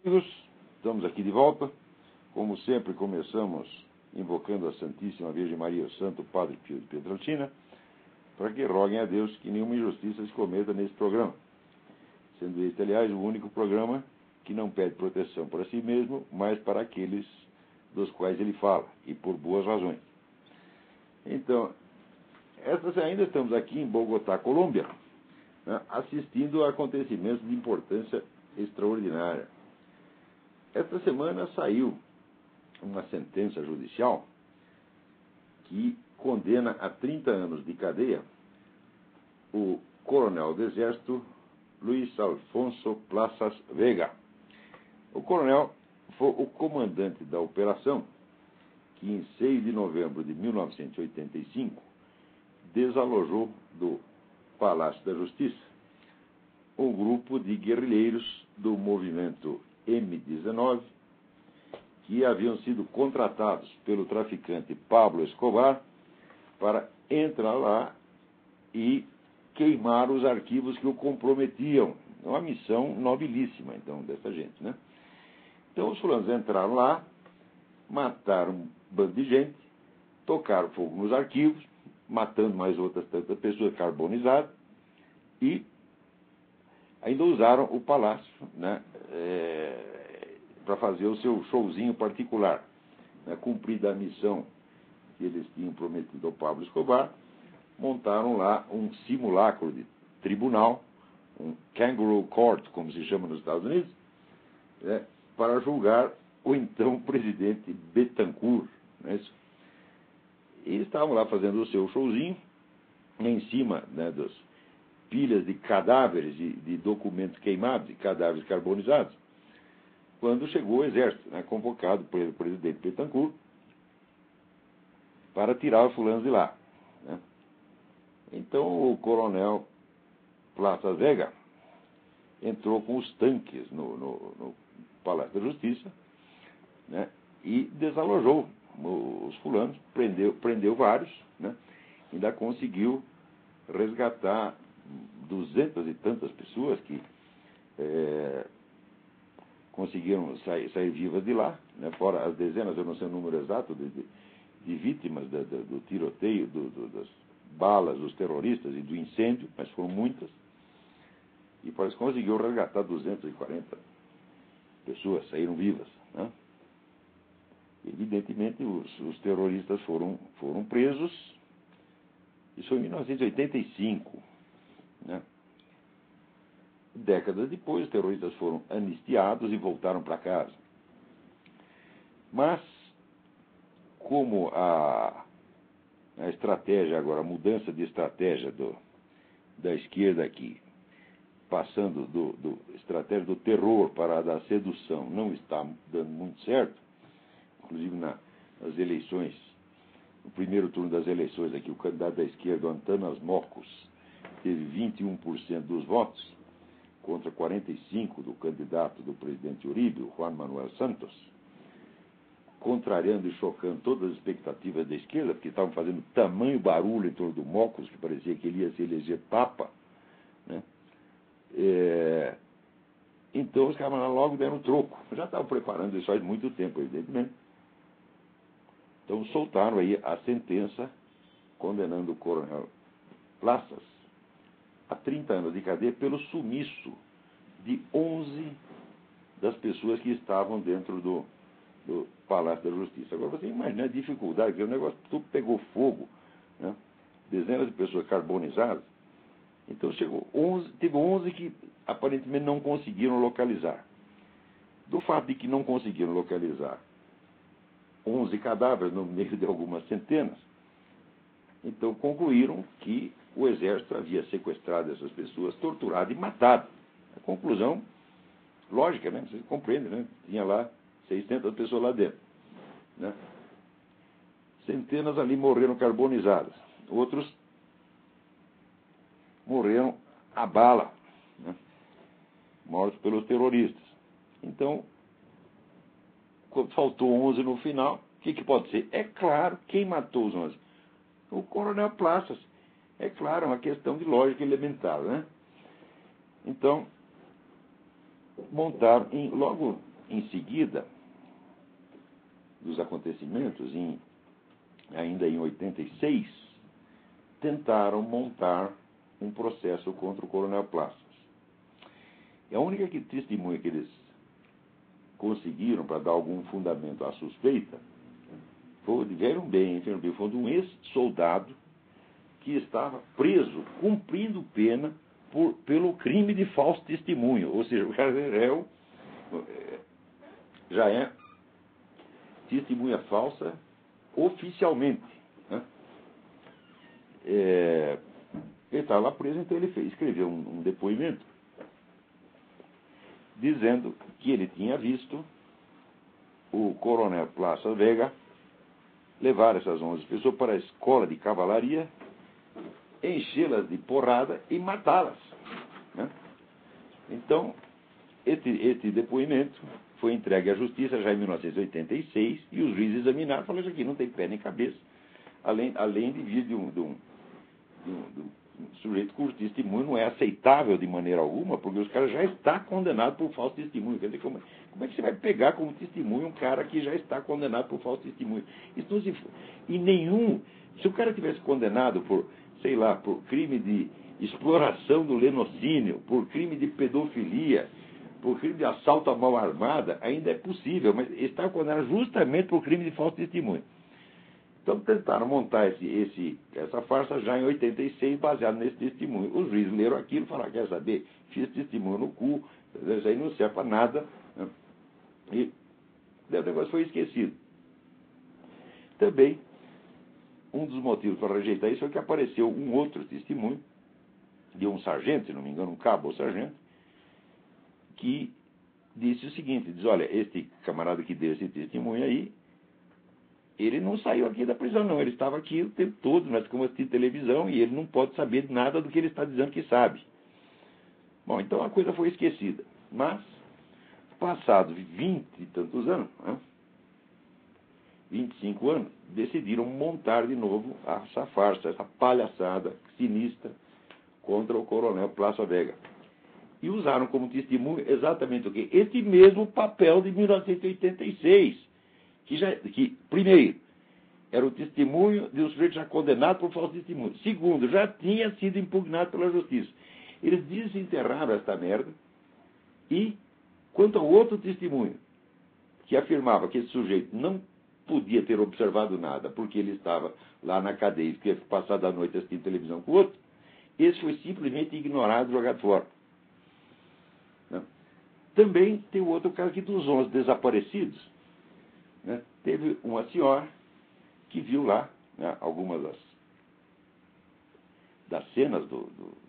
Amigos, estamos aqui de volta. Como sempre, começamos invocando a Santíssima Virgem Maria e o Santo Padre Pio de Pietrelcina, para que roguem a Deus que nenhuma injustiça se cometa nesse programa, sendo este, aliás, o único programa que não pede proteção para si mesmo, mas para aqueles dos quais ele fala, e por boas razões. Então, ainda estamos aqui em Bogotá, Colômbia, né, assistindo a acontecimentos de importância extraordinária. Esta semana saiu uma sentença judicial que condena a 30 anos de cadeia o coronel do Exército Luiz Alfonso Plazas Vega. O coronel foi o comandante da operação que, em 6 de novembro de 1985, desalojou do Palácio da Justiça um grupo de guerrilheiros do movimento M19 que haviam sido contratados pelo traficante Pablo Escobar para entrar lá e queimar os arquivos que o comprometiam. É uma missão nobilíssima, então, dessa gente, né? Então, os fulanos entraram lá, mataram um bando de gente, tocaram fogo nos arquivos, matando mais outras tantas pessoas carbonizadas, e ainda usaram o palácio, né, para fazer o seu showzinho particular, né, cumprida a missão que eles tinham prometido ao Pablo Escobar. Montaram lá um simulacro de tribunal, um kangaroo court, como se chama nos Estados Unidos, né, para julgar o então presidente Betancourt. Né, e estavam lá fazendo o seu showzinho, em cima, né, das pilhas de cadáveres, de documentos queimados, de cadáveres carbonizados, quando chegou o exército, né, convocado pelo presidente Betancourt, para tirar os fulanos de lá. Né. Então, o coronel Plazas Vega entrou com os tanques no Palácio da Justiça, né, e desalojou os fulanos, prendeu vários, né, ainda conseguiu resgatar 200 e tantas pessoas que conseguiram sair vivas de lá, né, fora as dezenas, eu não sei o número exato, de vítimas do tiroteio, das balas dos terroristas e do incêndio, mas foram muitas, e parece que conseguiu resgatar 240 pessoas, saíram vivas. Né? Evidentemente, os terroristas foram presos, isso foi em 1985. Né? Décadas depois, os terroristas foram anistiados e voltaram para casa. Mas, como a estratégia agora, a mudança de estratégia da esquerda aqui, passando do estratégia do terror para a da sedução, não está dando muito certo, inclusive nas eleições, no primeiro turno das eleições aqui, o candidato da esquerda, Antanas Mocos, teve 21% dos votos, contra 45% do candidato do presidente Uribe, o Juan Manuel Santos, contrariando e chocando todas as expectativas da esquerda, porque estavam fazendo tamanho barulho em torno do Mocos, que parecia que ele ia se eleger papa, né? Então os caras logo deram troco. Já estavam preparando isso faz muito tempo, evidentemente. Então soltaram aí a sentença condenando o coronel Plazas a 30 anos de cadeia pelo sumiço de 11 das pessoas que estavam dentro do Palácio da Justiça. Agora você imagina a dificuldade, porque o negócio tudo pegou fogo, né? Dezenas de pessoas carbonizadas. Então teve 11 que aparentemente não conseguiram localizar. Do fato de que não conseguiram localizar 11 cadáveres no meio de algumas centenas, então concluíram que o exército havia sequestrado essas pessoas, torturado e matado. A conclusão lógica, né? Vocês compreendem, né? Tinha lá 600 pessoas lá dentro, né? Centenas ali morreram carbonizadas. Outros morreram a bala, né? Mortos pelos terroristas. Então, faltou 11 no final. O que pode ser? É claro, quem matou os 11? O coronel Plazas. É claro, é uma questão de lógica elementar, né? Então, montaram, logo em seguida dos acontecimentos, ainda em 86, tentaram montar um processo contra o Coronel Plassos. E a única testemunha que eles conseguiram para dar algum fundamento à suspeita foi de um ex-soldado que estava preso, cumprindo pena pelo crime de falso testemunho. Ou seja, o cara já é testemunha falsa oficialmente, né? Ele estava lá preso, então ele escreveu um depoimento dizendo que ele tinha visto o Coronel Plassos Vega levar essas 11 pessoas para a escola de cavalaria, enchê-las de porrada e matá-las, né? Então, esse depoimento foi entregue à justiça já em 1986 e os juízes examinaram e falaram: isso aqui não tem pé nem cabeça, além de vir de um sujeito cujo testemunho não é aceitável de maneira alguma, porque os caras já está condenado por falso testemunho. Quer dizer, como é que você vai pegar como testemunho um cara que já está condenado por falso testemunho? Isso não se... Se o cara tivesse condenado por, sei lá, por crime de exploração do lenocínio, por crime de pedofilia, por crime de assalto à mão armada, ainda é possível, mas está condenado justamente por crime de falso testemunho. Então tentaram montar essa farsa já em 86, baseado nesse testemunho. Os juízes leram aquilo e falaram: quer saber, fiz testemunho no cu, isso aí não serve para nada, né? E o negócio foi esquecido. Também, um dos motivos para rejeitar isso é que apareceu um outro testemunho de um sargento, se não me engano, um cabo ou sargento, que disse o seguinte: diz, olha, este camarada que deu esse testemunho aí, ele não saiu aqui da prisão, não. Ele estava aqui o tempo todo, nós ficamos assistindo televisão e ele não pode saber nada do que ele está dizendo que sabe. Bom, então a coisa foi esquecida. Mas, passados 20 e tantos anos, 25 anos, decidiram montar de novo essa farsa, essa palhaçada sinistra contra o Coronel Plassos Vega. E usaram como testemunho exatamente o quê? Este mesmo papel de 1986. Que, primeiro, era o testemunho de um sujeito já condenado por falso testemunho. Segundo, já tinha sido impugnado pela justiça. Eles desenterraram esta merda e, quanto ao outro testemunho, que afirmava que esse sujeito não podia ter observado nada porque ele estava lá na cadeia e tinha passado a noite assistindo televisão com o outro, esse foi simplesmente ignorado e jogado fora. Também tem o outro caso aqui dos 11 desaparecidos. Né? Teve uma senhora que viu lá, né, algumas das cenas